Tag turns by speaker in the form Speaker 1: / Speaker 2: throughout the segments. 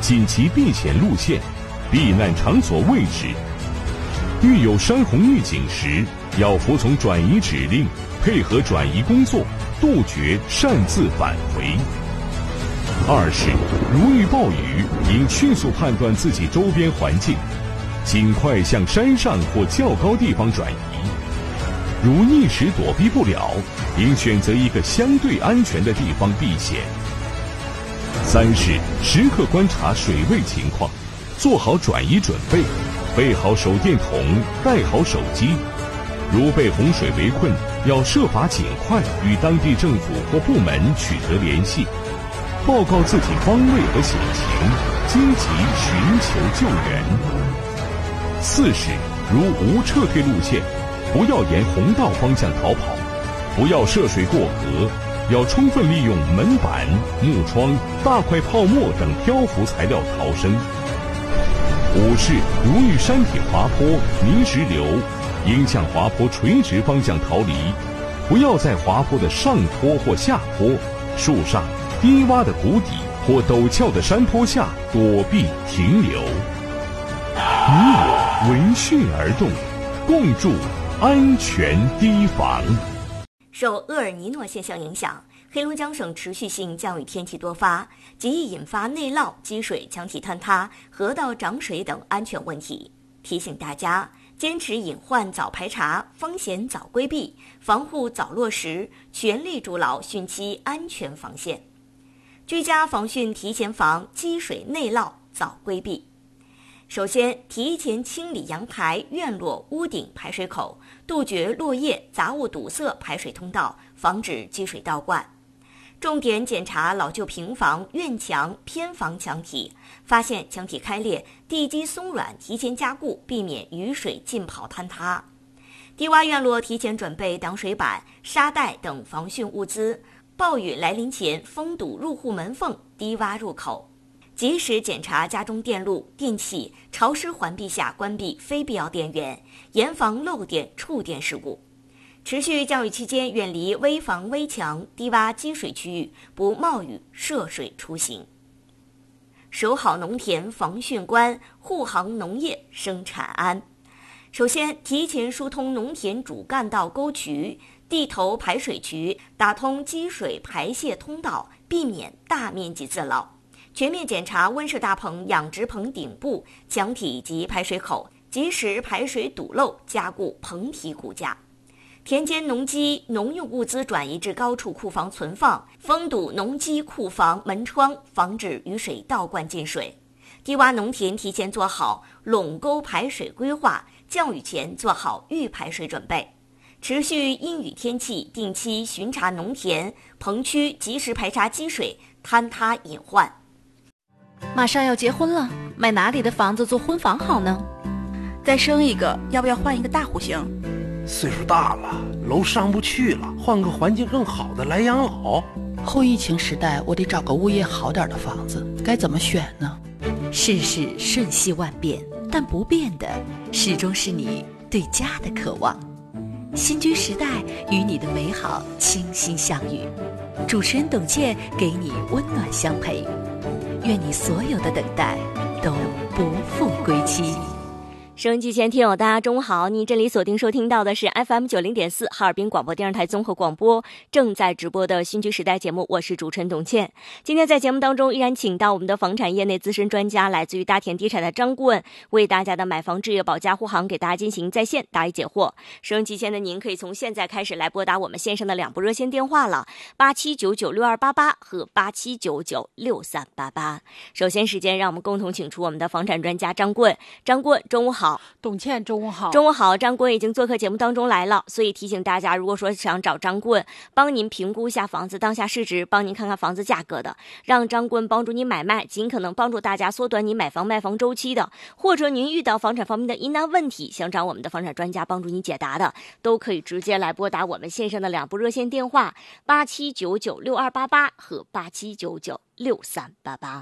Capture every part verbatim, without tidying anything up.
Speaker 1: 紧急避险路线、避难场所位置。遇有山洪预警时，要服从转移指令，配合转移工作，杜绝擅自返回。二是，如遇暴雨，应迅速判断自己周边环境，尽快向山上或较高地方转移。如一时躲避不了，应选择一个相对安全的地方避险。三是，时刻观察水位情况，做好转移准备，备好手电筒，带好手机。如被洪水围困，要设法尽快与当地政府或部门取得联系，报告自己方位和险情，积极寻求救援。四是，如无撤退路线，不要沿洪道方向逃跑，不要涉水过河，要充分利用门板、木窗、大块泡沫等漂浮材料逃生。五是，如遇山体滑坡、泥石流，应向滑坡垂直方向逃离，不要在滑坡的上坡或下坡、树上、低洼的谷底或陡峭的山坡下躲避停留。你我闻讯而动，共筑安全堤防。
Speaker 2: 受厄尔尼诺现象影响，黑龙江省持续性降雨天气多发，极易引发内涝、积水、墙体坍塌、河道涨水等安全问题。提醒大家，坚持隐患早排查，风险早规避，防护早落实，全力筑牢汛期安全防线。居家防汛提前防，积水内涝早规避。首先，提前清理阳台、院落、屋顶排水口，杜绝落叶、杂物堵塞排水通道，防止积水倒灌。重点检查老旧平房、院墙、偏房墙体，发现墙体开裂、地基松软，提前加固，避免雨水浸泡坍塌。低洼院落提前准备挡水板、沙袋等防汛物资，暴雨来临前封堵入户门缝、低洼入口。及时检查家中电路、电器，潮湿环境下关闭非必要电源，严防漏电、触电事故。持续降雨期间，远离危房危墙、低洼积水区域，不冒雨涉水出行。守好农田防汛关，护航农业生产安。首先，提前疏通农田主干道沟渠、地头排水渠，打通积水排泄通道，避免大面积自涝。全面检查温室大棚、养殖棚顶部、墙体及排水口，及时排水堵漏，加固棚体骨架。田间农机、农用物资转移至高处库房存放，封堵农机库房门窗，防止雨水倒灌进水。低洼农田提前做好垄沟排水规划，降雨前做好预排水准备。持续阴雨天气，定期巡查农田、棚区，及时排查积水、坍塌隐患。
Speaker 3: 马上要结婚了，买哪里的房子做婚房好呢？
Speaker 4: 再生一个，要不要换一个大户型？
Speaker 5: 岁数大了，楼上不去了，换个环境更好的来养老。
Speaker 4: 后疫情时代，我得找个物业好点的房子，该怎么选呢？
Speaker 6: 世事瞬息万变，但不变的始终是你对家的渴望。新居时代与你的美好倾心相遇，主持人董倩给你温暖相陪，愿你所有的等待都不负归期。
Speaker 2: 收音机前听友大家中午好，你这里锁定收听到的是 F M 九十点四 哈尔滨广播电视台综合广播正在直播的新居时代节目，我是主持人董倩。今天在节目当中依然请到我们的房产业内资深专家，来自于大田地产的张顾问，为大家的买房置业保驾护航给大家进行在线答疑解惑。收音机前的您可以从现在开始来拨打我们线上的两部热线电话了，八七九九六二八八和八七九九六三八八。首先时间让我们共同请出我们的房产专家张顾问。张顾问中午好。
Speaker 4: 董倩中午好。
Speaker 2: 中午好，张顾问已经做客节目当中来了，所以提醒大家，如果说想找张顾问帮您评估一下房子当下市值，帮您看看房子价格的，让张顾问帮助你买卖，尽可能帮助大家缩短你买房卖房周期的，或者您遇到房产方面的疑难问题，想找我们的房产专家帮助你解答的，都可以直接来拨打我们线上的两部热线电话，八七九九六二八八和八七九九六三八八。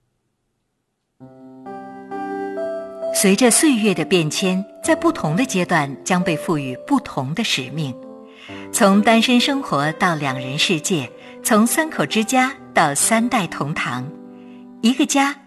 Speaker 6: 随着岁月的变迁，在不同的阶段将被赋予不同的使命。从单身生活到两人世界，从三口之家到三代同堂，一个家